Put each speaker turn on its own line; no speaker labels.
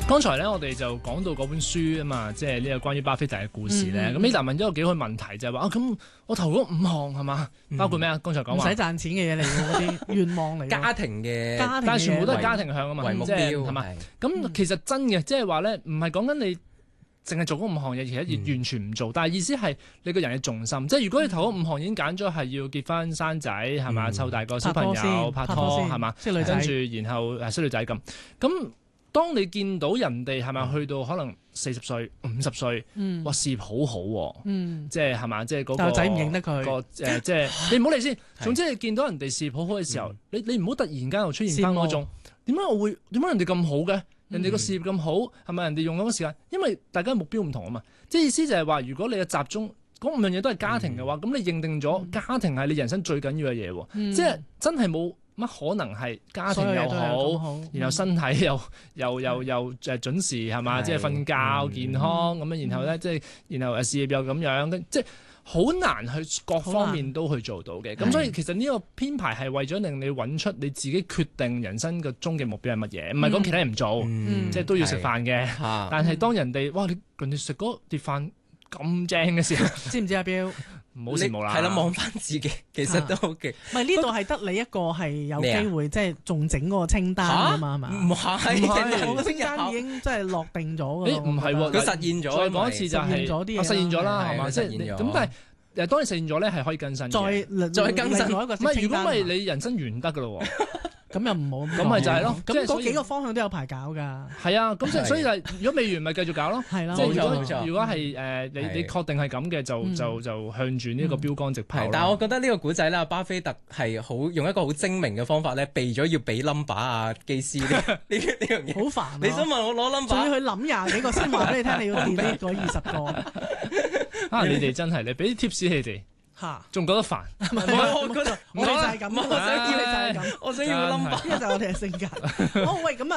剛才咧，我哋就講到嗰本書啊嘛，即係呢個關於巴菲特嘅故事咧。咁呢達問咗個幾好嘅問題，就係話咁我投嗰5項係嘛？包括咩啊？剛才講話
唔使賺錢嘅嘢嚟嘅嗰啲願望嚟嘅，
家庭嘅，
但係全部都係家庭向啊嘛，
為目
即係
標
係嘛？咁其實真嘅，即係話咧，唔係講緊你淨係做嗰5項嘢，其實完全唔做。但係意思係你個人嘅重心，即係如果你頭嗰5項已經揀咗係要結婚生仔係嘛，湊大個小朋友拍拖係嘛，
識女仔，
跟住然後識女仔咁。當你見到人哋係咪去到可能40歲、50歲，哇事業好好喎，即係係嘛，即係嗰個
仔唔認得佢，
即係你唔好理先。總之你見到人哋事業好好嘅時候，你唔好突然間又出現翻嗰種點解人哋咁好嘅？人哋個事業咁好，係咪人哋用咁多時間？因為大家目標唔同啊嘛。即係意思就係話，如果你嘅集中嗰5樣嘢都係家庭嘅話，咁你認定咗家庭係你人生最緊要嘅嘢喎，即係真係冇乜可能係家庭又好，然後身體又準時係嘛，即係瞓覺健康咁樣，然後咧即係然後事業又咁樣，即係好難去各方面都去做到嘅。咁所以其實呢個編排係為咗令你揾出你自己決定人生嘅終極目標係乜嘢，唔係講其他人唔做，即係都要食飯嘅。但係當人哋人哋食嗰碟飯咁正嘅時候，
知唔知阿彪？
唔好羨慕啦，
係啦，望翻自己，其實都好勁。
唔係呢度係得你一個係有機會，即係仲整嗰個清單啊嘛，係嘛？
唔係，
我個清單已經即係落定咗㗎。
誒唔係喎，
佢實現咗。
再講一次就係實現咗啦，係嘛？即係咁，但係當你實現咗咧，係可以更新嘅。
再更新另一個清單。
唔係，如果唔係你人生完得㗎咯喎。
咁又唔好，
咁咪就係咯。
咁嗰幾個方向都有排搞㗎。
係啊，咁所以就係如果未完咪繼續搞咯。
係啦，
即係如果係你確定係咁嘅，就向住呢個標杆直跑。
但係我覺得呢個古仔咧，巴菲特係用一個好精明嘅方法咧，避咗要俾 number 啊機師呢樣嘢。
好煩啊！
你想問我攞 number，
仲要去諗20幾個先話俾你聽，你要 delete 嗰20個。
你哋真係你俾啲 tips 你哋。仲覺得煩？
我覺得我哋就係咁，我想要你就係咁，
我想要 number，
呢個就係我哋嘅性格。好喂，咁啊。